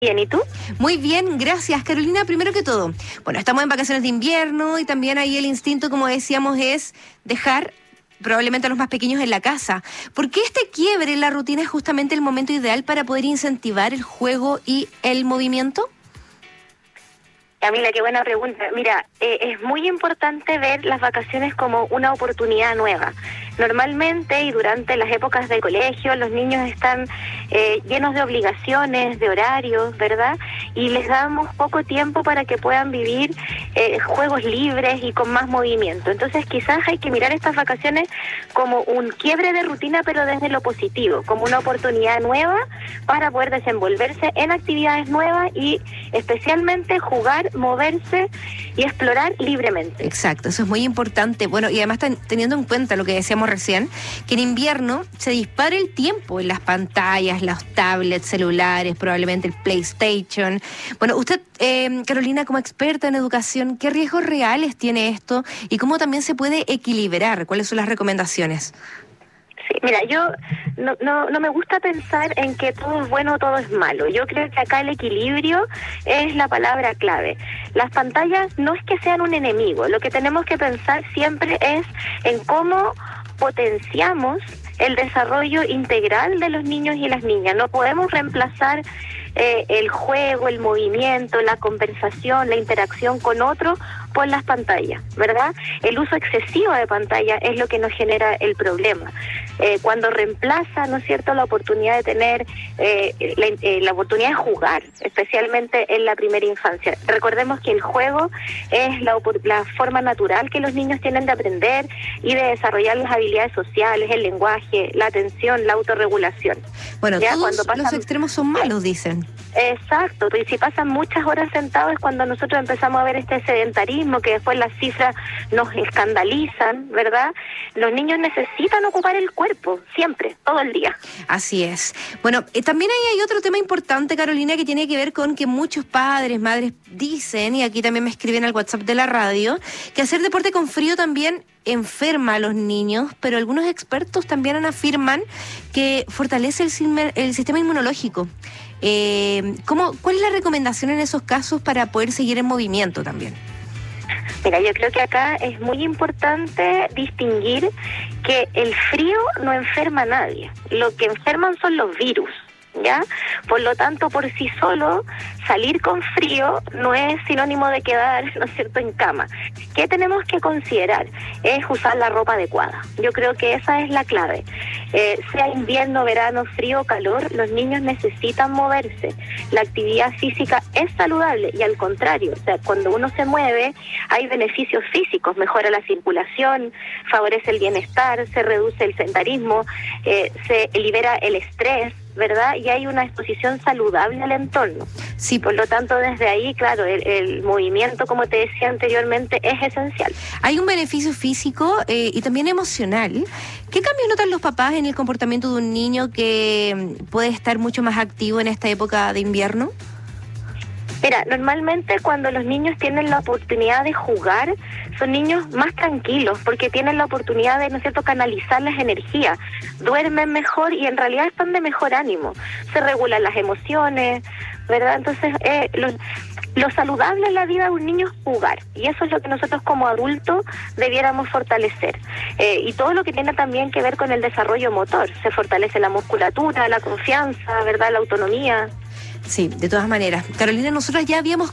Bien, ¿y tú? Muy bien, gracias, Carolina. Primero que todo, bueno, estamos en vacaciones de invierno y también ahí el instinto, como decíamos, es dejar probablemente a los más pequeños en la casa. ¿Por qué este quiebre en la rutina es justamente el momento ideal para poder incentivar el juego y el movimiento? Camila, qué buena pregunta. Mira, es muy importante ver las vacaciones como una oportunidad nueva. Normalmente y durante las épocas del colegio, los niños están llenos de obligaciones, de horarios, ¿verdad? Y les damos poco tiempo para que puedan vivir juegos libres y con más movimiento. Entonces, quizás hay que mirar estas vacaciones como un quiebre de rutina, pero desde lo positivo, como una oportunidad nueva para poder desenvolverse en actividades nuevas y especialmente jugar, moverse y explorar libremente. Exacto, eso es muy importante. Bueno, y además teniendo en cuenta lo que decíamos recién, que en invierno se dispara el tiempo en las pantallas, los tablets, celulares, probablemente el PlayStation. Bueno, usted, Carolina, como experta en educación, ¿qué riesgos reales tiene esto y cómo también se puede equilibrar? ¿Cuáles son las recomendaciones? Sí, mira, yo no me gusta pensar en que todo es bueno o todo es malo. Yo creo que acá el equilibrio es la palabra clave. Las pantallas no es que sean un enemigo, lo que tenemos que pensar siempre es en cómo potenciamos el desarrollo integral de los niños y las niñas. No podemos reemplazar el juego, el movimiento, la conversación, la interacción con otro por las pantallas, ¿verdad? El uso excesivo de pantalla es lo que nos genera el problema. Cuando reemplaza, ¿no es cierto?, la oportunidad de tener, la oportunidad de jugar, especialmente en la primera infancia. Recordemos que el juego es la forma natural que los niños tienen de aprender y de desarrollar las habilidades sociales, el lenguaje, la atención, la autorregulación. Bueno, ¿ya? Todos los extremos son malos, dicen. Exacto, y si pasan muchas horas sentados es cuando nosotros empezamos a ver este sedentarismo, que después las cifras nos escandalizan, ¿verdad? Los niños necesitan ocupar el cuerpo, siempre, todo el día. Así es. Bueno, también hay otro tema importante, Carolina, que tiene que ver con que muchos padres, madres dicen, y aquí también me escriben al WhatsApp de la radio, que hacer deporte con frío también enferma a los niños, pero algunos expertos también afirman que fortalece el sistema inmunológico. ¿Cuál es la recomendación en esos casos para poder seguir en movimiento también? Mira, yo creo que acá es muy importante distinguir que el frío no enferma a nadie. Lo que enferman son los virus, ¿ya? Por lo tanto, por sí solo, salir con frío no es sinónimo de quedar, ¿no es cierto?, en cama. ¿Qué tenemos que considerar? Es usar la ropa adecuada. Yo creo que esa es la clave. Sea invierno, verano, frío o calor, los niños necesitan moverse. La actividad física es saludable y al contrario, o sea, cuando uno se mueve hay beneficios físicos, mejora la circulación, favorece el bienestar, se reduce el sedentarismo, se libera el estrés, ¿verdad? Y hay una exposición saludable al entorno. Sí. Por lo tanto, desde ahí, claro, el movimiento, como te decía anteriormente, es esencial. Hay un beneficio físico y también emocional. ¿Qué cambios notan los papás en el comportamiento de un niño que puede estar mucho más activo en esta época de invierno? Mira, normalmente cuando los niños tienen la oportunidad de jugar, son niños más tranquilos porque tienen la oportunidad de, ¿no es cierto?, canalizar las energías, duermen mejor y en realidad están de mejor ánimo, se regulan las emociones, ¿verdad? Entonces, lo saludable en la vida de un niño es jugar y eso es lo que nosotros como adultos debiéramos fortalecer. Y todo lo que tiene también que ver con el desarrollo motor, se fortalece la musculatura, la confianza, ¿verdad?, la autonomía. Sí, de todas maneras. Carolina, nosotros ya habíamos